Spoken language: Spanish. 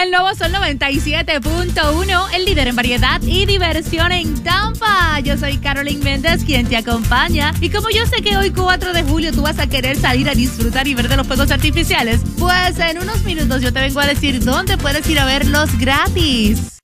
El nuevo Sol 97.1, el líder en variedad y diversión en Tampa. Yo soy Carolyn Méndez, quien te acompaña. Y como yo sé que hoy 4 de julio tú vas a querer salir a disfrutar y ver de los fuegos artificiales, pues en unos minutos yo te vengo a decir dónde puedes ir a verlos gratis.